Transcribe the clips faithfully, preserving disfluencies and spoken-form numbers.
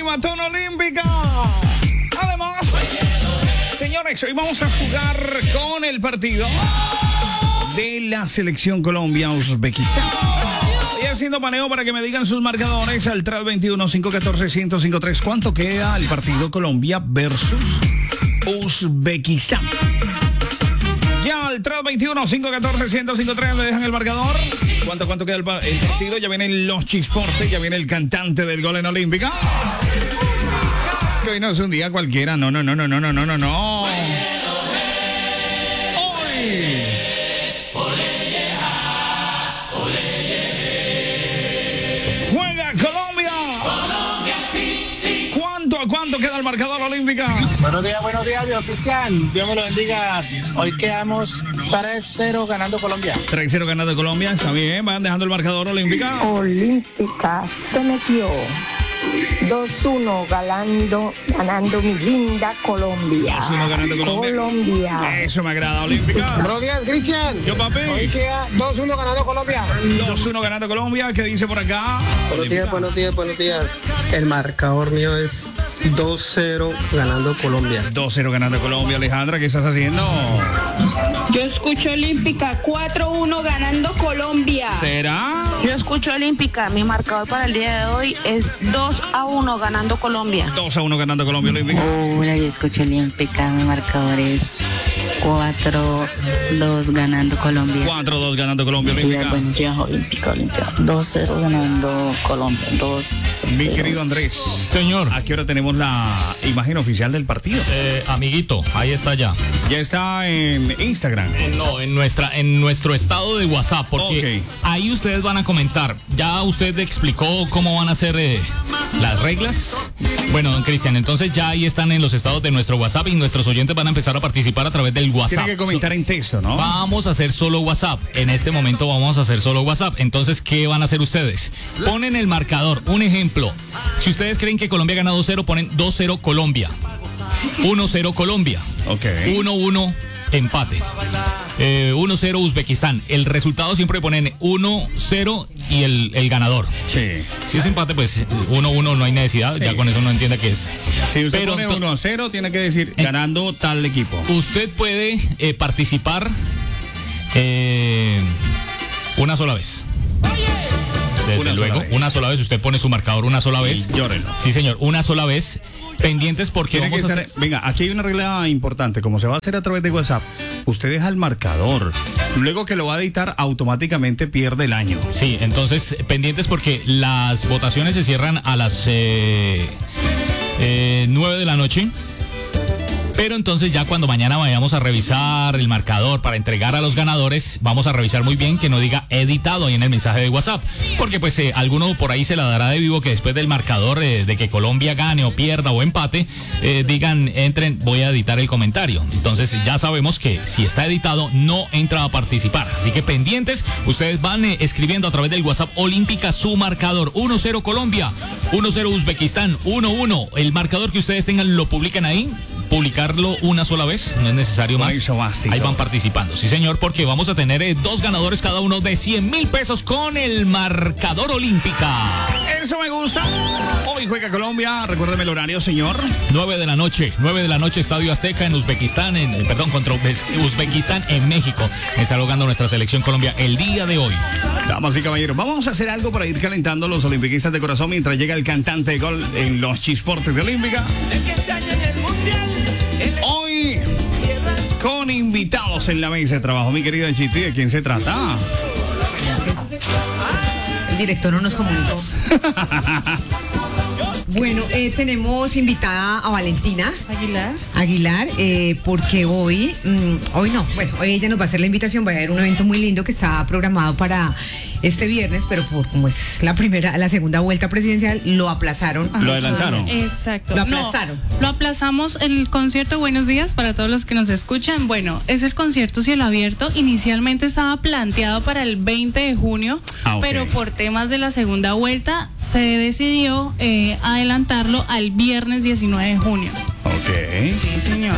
maratón olímpica. Además, señores, hoy vamos a jugar con el partido de la selección Colombia-Uzbekistán. Estoy haciendo paneo para que me digan sus marcadores al tres veintiuno, cinco catorce, ciento cincuenta y tres. ¿Cuánto queda el partido Colombia versus Uzbekistán? Ya al tres veintiuno, cinco catorce, ciento cincuenta y tres me dejan el marcador. ¿Cuánto, cuánto queda el, el partido? Ya vienen los chisportes, ya viene el cantante del gol en Olímpica. Que hoy no es un día cualquiera, no, no, no, no, no, no, no, no, no. Hoy. Juega Colombia. ¿Cuánto a cuánto queda el marcador Olímpica? Buenos días, buenos días, Dios Cristian. Dios me lo bendiga. Hoy quedamos tres cero ganando Colombia. tres cero ganando Colombia, está bien. Van dejando el marcador Olímpica. Olímpica se metió. dos uno ganando, ganando mi linda Colombia. dos uno ganando Colombia. Colombia. Eso me agrada, Olímpica. Buenos días, Cristian. Yo, papi. Hoy queda dos uno ganando Colombia. dos uno ganando Colombia. ¿Qué dice por acá? Buenos días, buenos días, buenos días. El marcador mío es dos cero ganando Colombia. dos cero ganando Colombia. Alejandra, ¿qué estás haciendo? Yo escucho Olímpica, cuatro uno ganando Colombia. ¿Será? Yo escucho Olímpica, mi marcador para el día de hoy es dos a uno ganando Colombia. dos a uno ganando Colombia Olímpica. Hola, yo escucho Olímpica, mi marcador es cuatro dos ganando Colombia. cuatro dos ganando Colombia Olímpica. Buenos días, Olímpica, Olímpica. dos cero ganando Colombia. dos cero. Mi querido Andrés. Señor. ¿A qué hora tenemos la imagen oficial del partido? Eh, amiguito, ahí está ya. Ya está en Instagram. Eh, no, en nuestra, en nuestro estado de WhatsApp, porque Okay. ahí ustedes van a comentar. Ya usted explicó cómo van a ser eh, las reglas. Bueno, don Cristian, entonces ya ahí están en los estados de nuestro WhatsApp y nuestros oyentes van a empezar a participar a través del WhatsApp. Tiene que comentar en texto, ¿no? Vamos a hacer solo WhatsApp. En este momento vamos a hacer solo WhatsApp. Entonces, ¿qué van a hacer ustedes? Ponen el marcador. Un ejemplo. Si ustedes creen que Colombia gana dos cero, ponen dos cero Colombia. uno cero Colombia. Ok. uno uno empate. Eh, uno cero Uzbekistán. El resultado siempre ponen uno cero y el, el ganador. Sí. Si es empate, pues uno uno no hay necesidad. Sí. Ya con eso no entiende qué es. Si usted Pero pone ento- uno a cero, tiene que decir Eh, ganando tal equipo. Usted puede eh, participar eh, una sola vez. Desde Una sola luego, vez. una sola vez. Usted pone su marcador una sola vez. Y llórelo. Sí, señor, una sola vez. Pendientes porque Tiene que vamos a ser- hacer... venga, aquí hay una regla importante. Como se va a hacer a través de WhatsApp, usted deja el marcador. Luego que lo va a editar, automáticamente pierde el año. Sí, entonces pendientes porque las votaciones se cierran a las eh, eh, nueve de la noche. Pero entonces ya cuando mañana vayamos a revisar el marcador para entregar a los ganadores, vamos a revisar muy bien que no diga editado ahí en el mensaje de WhatsApp. Porque pues eh, alguno por ahí se la dará de vivo que después del marcador eh, de que Colombia gane o pierda o empate, eh, digan, entren, voy a editar el comentario. Entonces ya sabemos que si está editado no entra a participar. Así que pendientes, ustedes van eh, escribiendo a través del WhatsApp Olímpica su marcador. uno cero Colombia, uno cero Uzbekistán, uno uno. El marcador que ustedes tengan lo publican ahí. Publicarlo una sola vez, no es necesario Con más. eso básico. Ahí van participando, sí señor, porque vamos a tener eh, dos ganadores cada uno de cien mil pesos con el marcador Olímpica. Eso me gusta. Hoy juega Colombia. Recuérdeme el horario, señor. nueve de la noche, nueve de la noche, Estadio Azteca en Uzbekistán, en, eh, perdón, contra Uzbe- Uzbekistán en México. Está jugando nuestra selección Colombia el día de hoy. Damas y caballeros, vamos a hacer algo para ir calentando los olimpiquistas de corazón mientras llega el cantante de gol en los chisportes de Olímpica. Hoy, con invitados en la mesa de trabajo, mi querida Chiti, ¿de quién se trata? El director no nos comunicó. Bueno, eh, tenemos invitada a Valentina Aguilar. Aguilar, eh, porque hoy, mmm, hoy no, bueno, hoy ella nos va a hacer la invitación, va a haber un evento muy lindo que está programado para este viernes, pero por como es la primera, la segunda vuelta presidencial, lo aplazaron. Lo adelantaron. Exacto. Lo No, aplazaron. lo aplazamos el concierto. Buenos días para todos los que nos escuchan. Bueno, es el concierto cielo abierto. Inicialmente estaba planteado para el veinte de junio, Ah, ok. pero por temas de la segunda vuelta se decidió eh, adelantarlo al viernes diecinueve de junio. Ok. Sí, señor.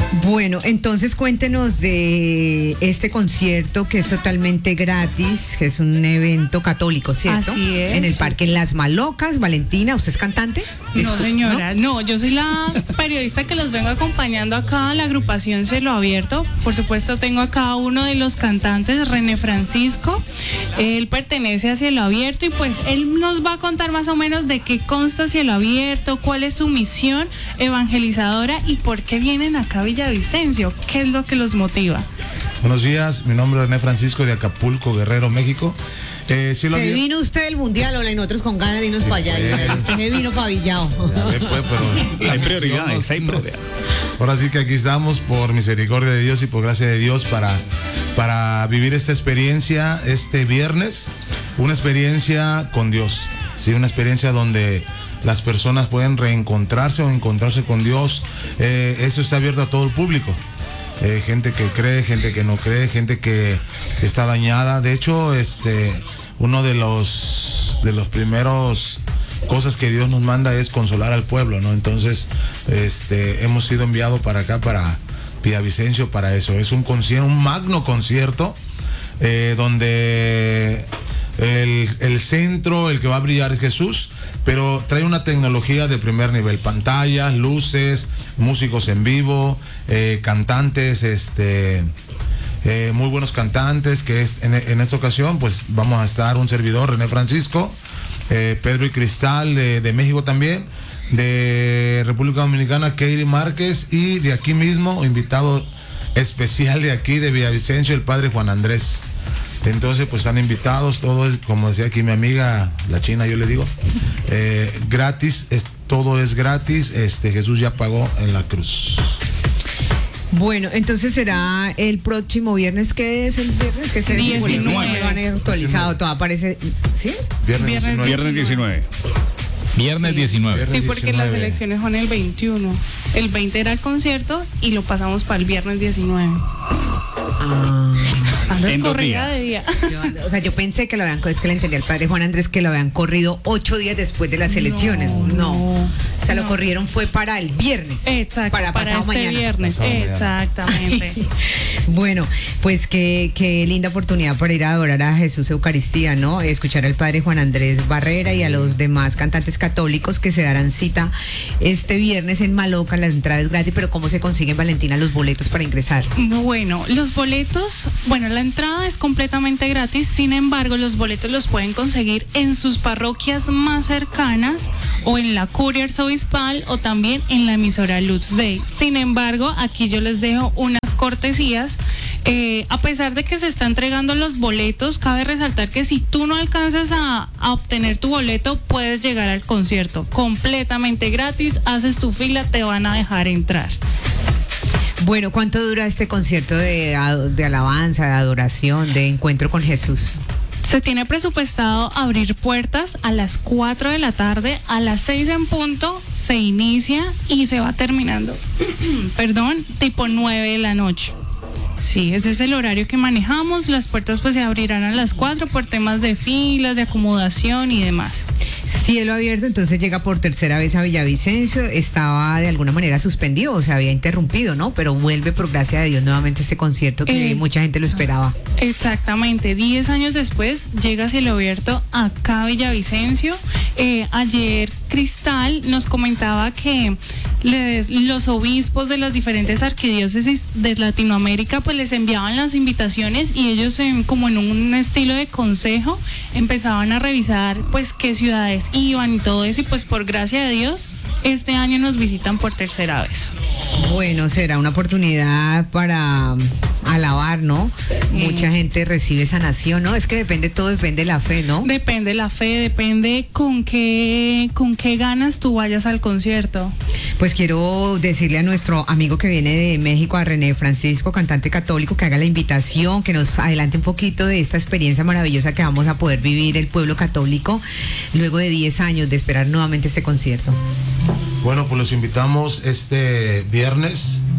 Bueno, entonces cuéntenos de este concierto que es totalmente gratis, que es un evento católico, ¿cierto? Así es. En el Parque Las Malocas. Valentina, ¿usted es cantante? No, Disculpe, señora, ¿no? no, yo soy la periodista que los vengo acompañando acá, la agrupación Cielo Abierto. Por supuesto, tengo acá uno de los cantantes, René Francisco. Él pertenece a Cielo Abierto y pues él nos va a contar más o menos de qué consta Cielo Abierto, cuál es su misión evangelizadora y por qué vienen acá a Villavicencio, qué es lo que los motiva. Buenos días, mi nombre es René Francisco de Acapulco, Guerrero, México. Eh, ¿Se había... vino usted del mundial o nosotros con ganas de irnos sí, para allá? Pues. Usted se vino para Villao. Pues, pero hay prioridades, hay prioridades. Ahora sí que aquí estamos por misericordia de Dios y por gracia de Dios para, para vivir esta experiencia este viernes, una experiencia con Dios, sí, una experiencia donde las personas pueden reencontrarse o encontrarse con Dios. Eh, eso está abierto a todo el público. Eh, gente que cree, gente que no cree, gente que está dañada. De hecho, este, uno de los de los primeros cosas que Dios nos manda es consolar al pueblo, ¿no? Entonces, este, hemos sido enviados para acá, para Villavicencio, para eso. Es un concierto, un magno concierto, eh, donde el, el centro, el que va a brillar es Jesús, pero trae una tecnología de primer nivel, pantallas, luces, músicos en vivo, eh, cantantes, este, eh, muy buenos cantantes, que es en, en esta ocasión pues vamos a estar un servidor, René Francisco, eh, Pedro y Cristal de, de México también, de República Dominicana, Keiri Márquez, y de aquí mismo, invitado especial de aquí de Villavicencio, el padre Juan Andrés. Entonces pues están invitados, todo es, como decía aquí mi amiga, la china, yo le digo, eh, gratis, es, todo es gratis, este Jesús ya pagó en la cruz. Bueno, entonces será el próximo viernes, ¿qué es el viernes? Que es el diecinueve. Lo han actualizado, todo aparece, ¿sí? Viernes diecinueve. Viernes diecinueve. Viernes diecinueve. Sí, porque diecinueve. las elecciones son el veintiuno. El veinte era el concierto y lo pasamos para el viernes diecinueve. Ah. Ando En dos corrida días. de día. Yo, o sea, yo pensé que lo habían, es que le entendí al padre Juan Andrés que lo habían corrido ocho días después de las elecciones. No. no, O sea, no. lo corrieron fue para el viernes. Exacto, Para para, pasado este mañana. viernes. Pasado mañana. Exactamente. Bueno, pues qué, qué linda oportunidad para ir a adorar a Jesús Eucaristía, ¿no? Escuchar al padre Juan Andrés Barrera y a los demás cantantes católicos que se darán cita este viernes en Maloca. La entrada es gratis, pero ¿cómo se consiguen, Valentina, los boletos para ingresar? Bueno, los boletos, bueno, la entrada es completamente gratis, sin embargo, los boletos los pueden conseguir en sus parroquias más cercanas o en la curia arzobispal o también en la emisora Luz Day. Sin embargo, aquí yo les dejo unas cortesías. Eh, a pesar de que se está entregando los boletos, cabe resaltar que si tú no alcanzas a, a obtener tu boleto, puedes llegar al concierto completamente gratis, haces tu fila, te van a dejar entrar. Bueno, ¿cuánto dura este concierto de, de alabanza, de adoración, de encuentro con Jesús? Se tiene presupuestado abrir puertas a las cuatro de la tarde, a las seis en punto se inicia y se va terminando, perdón, tipo nueve de la noche. Sí, ese es el horario que manejamos. Las puertas pues se abrirán a las cuatro por temas de filas, de acomodación y demás. Cielo Abierto entonces llega por tercera vez a Villavicencio. Estaba de alguna manera suspendido, o se había interrumpido, ¿no? Pero vuelve por gracia de Dios nuevamente este concierto que Eh, mucha gente lo esperaba. Exactamente, diez años después llega Cielo Abierto acá a Villavicencio. Eh, ayer Cristal nos comentaba que les, los obispos de las diferentes arquidiócesis de Latinoamérica pues les enviaban las invitaciones y ellos en, como en un estilo de consejo empezaban a revisar pues qué ciudades iban y todo eso, y pues por gracia de Dios este año nos visitan por tercera vez. Bueno, será una oportunidad para alabar, ¿no? Sí. Mucha gente recibe sanación, ¿no? Es que depende, todo depende de la fe, ¿no? Depende la fe, depende con qué, con qué ganas tú vayas al concierto. Pues quiero decirle a nuestro amigo que viene de México, a René Francisco, cantante católico, que haga la invitación, que nos adelante un poquito de esta experiencia maravillosa que vamos a poder vivir el pueblo católico luego de diez años de esperar nuevamente este concierto. Bueno, pues los invitamos este viernes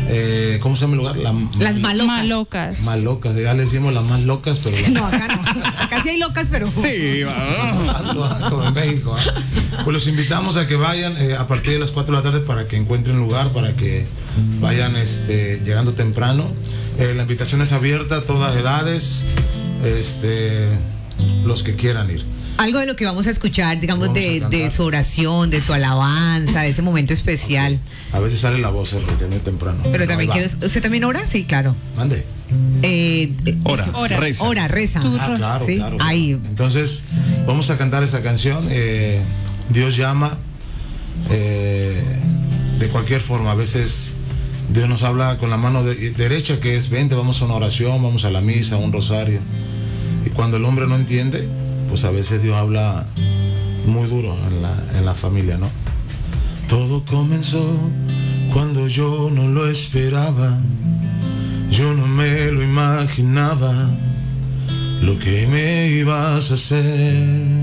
Eh, ¿Cómo se llama el lugar? La, Las malocas. Malocas. Malocas, ya le decimos las más locas, pero... La... No, acá no. Acá sí hay locas, pero... Sí, como en México. ¿eh? Pues los invitamos a que vayan eh, a partir de las cuatro de la tarde para que encuentren lugar, para que vayan este, llegando temprano. Eh, la invitación es abierta a todas edades, este, los que quieran ir. Algo de lo que vamos a escuchar, digamos, Vamos de, a de su oración, de su alabanza, de ese momento especial. A veces sale la voz, eh, porque no es temprano. Pero también Ahí va. quiero, ¿usted también ora? Sí, claro. Mande. Eh, eh, Ora, Ora. reza. ora, reza. Ah, claro, ¿Sí? claro. Ahí. Entonces, vamos a cantar esa canción. eh, Dios llama eh, de cualquier forma. A veces Dios nos habla con la mano de- derecha, que es vente, vamos a una oración, vamos a la misa, a un rosario. Y cuando el hombre no entiende, pues a veces Dios habla muy duro en la, en la familia, ¿no? Todo comenzó cuando yo no lo esperaba. Yo no me lo imaginaba, lo que me ibas a hacer.